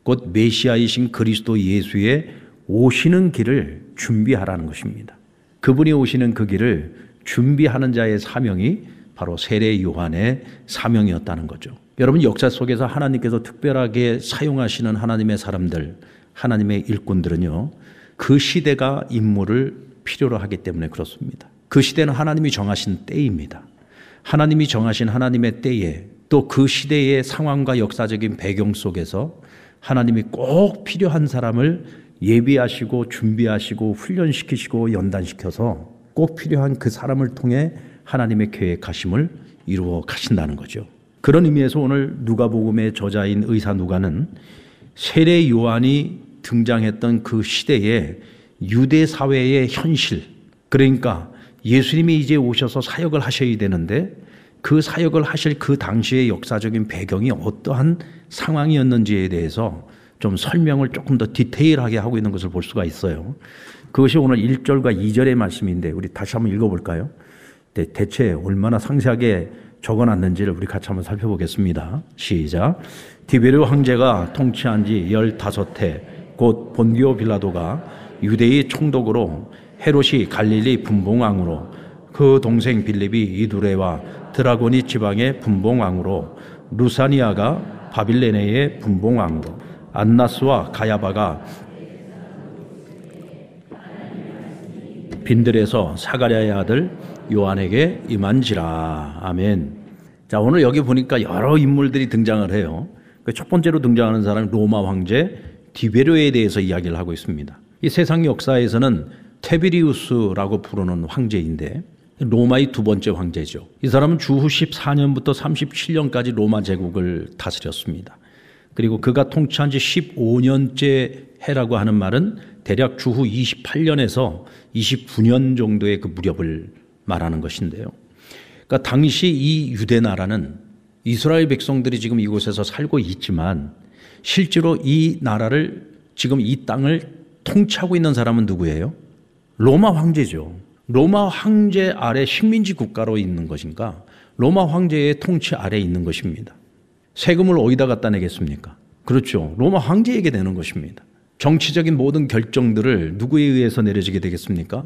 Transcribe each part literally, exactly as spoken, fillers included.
곧 메시아이신 그리스도 예수의 오시는 길을 준비하라는 것입니다. 그분이 오시는 그 길을 준비하는 자의 사명이 바로 세례 요한의 사명이었다는 거죠. 여러분, 역사 속에서 하나님께서 특별하게 사용하시는 하나님의 사람들, 하나님의 일꾼들은요, 그 시대가 임무를 필요로 하기 때문에 그렇습니다. 그 시대는 하나님이 정하신 때입니다. 하나님이 정하신 하나님의 때에 또 그 시대의 상황과 역사적인 배경 속에서 하나님이 꼭 필요한 사람을 예비하시고 준비하시고 훈련시키시고 연단시켜서 꼭 필요한 그 사람을 통해 하나님의 계획하심을 이루어 가신다는 거죠. 그런 의미에서 오늘 누가복음의 저자인 의사 누가는 세례 요한이 등장했던 그 시대의 유대 사회의 현실, 그러니까 예수님이 이제 오셔서 사역을 하셔야 되는데 그 사역을 하실 그 당시의 역사적인 배경이 어떠한 상황이었는지에 대해서 좀 설명을 조금 더 디테일하게 하고 있는 것을 볼 수가 있어요. 그것이 오늘 일 절과 이 절의 말씀인데 우리 다시 한번 읽어볼까요? 대체 얼마나 상세하게 적어놨는지를 우리 같이 한번 살펴보겠습니다. 시작. 디베르 황제가 통치한 지 열다섯 해 곧 본디오 빌라도가 유대의 총독으로 헤롯이 갈릴리 분봉왕으로 그 동생 빌립이 이두레와 드라고니 지방의 분봉왕으로 루사니아가 바빌레네의 분봉왕으로 안나스와 가야바가 빈들에서 사가랴의 아들 요한에게 임한지라. 아멘. 자, 오늘 여기 보니까 여러 인물들이 등장을 해요. 첫 번째로 등장하는 사람은 로마 황제 디베르에 대해서 이야기를 하고 있습니다. 이 세상 역사에서는 테비리우스라고 부르는 황제인데 로마의 두 번째 황제죠. 이 사람은 주후 십사 년부터 삼십칠 년까지 로마 제국을 다스렸습니다. 그리고 그가 통치한 지 십오 년째 해라고 하는 말은 대략 주후 이십팔 년에서 이십구 년 정도의 그 무렵을 말하는 것인데요. 그러니까 당시 이 유대 나라는 이스라엘 백성들이 지금 이곳에서 살고 있지만 실제로 이 나라를 지금 이 땅을 통치하고 있는 사람은 누구예요? 로마 황제죠. 로마 황제 아래 식민지 국가로 있는 것인가? 로마 황제의 통치 아래에 있는 것입니다. 세금을 어디다 갖다 내겠습니까? 그렇죠. 로마 황제에게 내는 것입니다. 정치적인 모든 결정들을 누구에 의해서 내려지게 되겠습니까?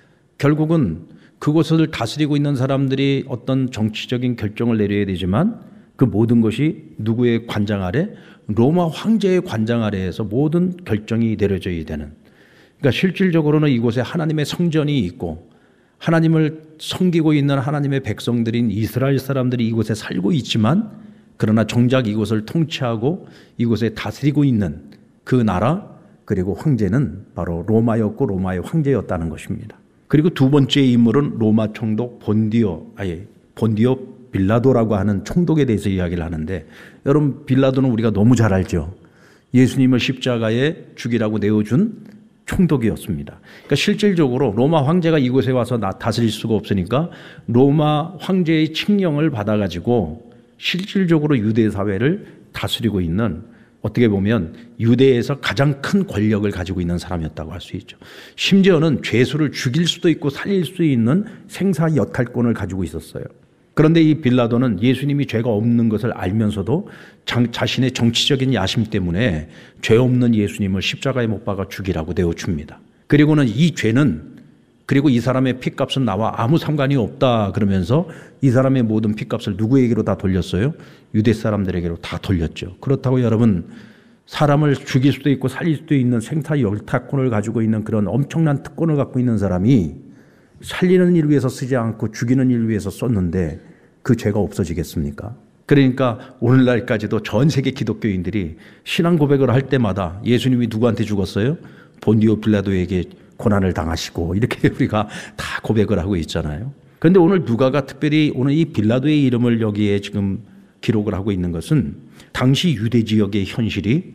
결국은 그곳을 다스리고 있는 사람들이 어떤 정치적인 결정을 내려야 되지만 그 모든 것이 누구의 관장 아래? 로마 황제의 관장 아래에서 모든 결정이 내려져야 되는. 그러니까 실질적으로는 이곳에 하나님의 성전이 있고 하나님을 섬기고 있는 하나님의 백성들인 이스라엘 사람들이 이곳에 살고 있지만 그러나 정작 이곳을 통치하고 이곳에 다스리고 있는 그 나라 그리고 황제는 바로 로마였고 로마의 황제였다는 것입니다. 그리고 두 번째 인물은 로마 총독 본디오, 아니 본디오 빌라도라고 하는 총독에 대해서 이야기를 하는데 여러분 빌라도는 우리가 너무 잘 알죠. 예수님을 십자가에 죽이라고 내어준 총독이었습니다. 그러니까 실질적으로 로마 황제가 이곳에 와서 다스릴 수가 없으니까 로마 황제의 칙령을 받아가지고 실질적으로 유대 사회를 다스리고 있는 어떻게 보면 유대에서 가장 큰 권력을 가지고 있는 사람이었다고 할 수 있죠. 심지어는 죄수를 죽일 수도 있고 살릴 수 있는 생사 여탈권을 가지고 있었어요. 그런데 이 빌라도는 예수님이 죄가 없는 것을 알면서도 자, 자신의 정치적인 야심 때문에 죄 없는 예수님을 십자가에 못 박아 죽이라고 내어줍니다. 그리고는 이 죄는 그리고 이 사람의 핏값은 나와 아무 상관이 없다 그러면서 이 사람의 모든 핏값을 누구에게로 다 돌렸어요? 유대 사람들에게로 다 돌렸죠. 그렇다고 여러분 사람을 죽일 수도 있고 살릴 수도 있는 생사 여탈권을 가지고 있는 그런 엄청난 특권을 갖고 있는 사람이 살리는 일 위해서 쓰지 않고 죽이는 일 위해서 썼는데 그 죄가 없어지겠습니까? 그러니까 오늘날까지도 전 세계 기독교인들이 신앙 고백을 할 때마다 예수님이 누구한테 죽었어요? 본디오 빌라도에게 고난을 당하시고 이렇게 우리가 다 고백을 하고 있잖아요. 그런데 오늘 누가가 특별히 오늘 이 빌라도의 이름을 여기에 지금 기록을 하고 있는 것은 당시 유대 지역의 현실이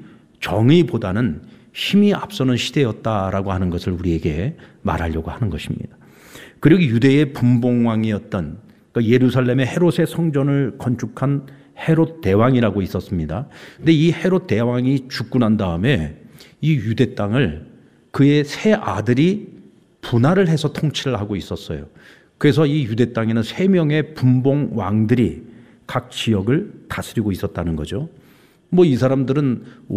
정의보다는 힘이 앞서는 시대였다라고 하는 것을 우리에게 말하려고 하는 것입니다. 그리고 유대의 분봉왕이었던 그러니까 예루살렘의 헤롯의 성전을 건축한 헤롯 대왕이라고 있었습니다. 그런데 이 헤롯 대왕이 죽고 난 다음에 이 유대 땅을 그의 세 아들이 분할을 해서 통치를 하고 있었어요. 그래서 이 유대 땅에는 세 명의 분봉 왕들이 각 지역을 다스리고 있었다는 거죠. 뭐 이 사람들은